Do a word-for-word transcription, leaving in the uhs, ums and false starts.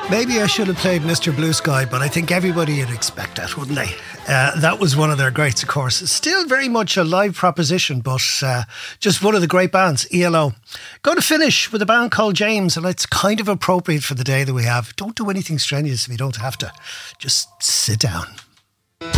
Maybe I should have played Mister Blue Sky, but I think everybody would expect that, wouldn't they? Uh, that was one of their greats, of course. Still very much a live proposition, but uh, just one of the great bands, E L O. Going to finish with a band called James, and it's kind of appropriate for the day that we have. Don't do anything strenuous if you don't have to. Just sit down.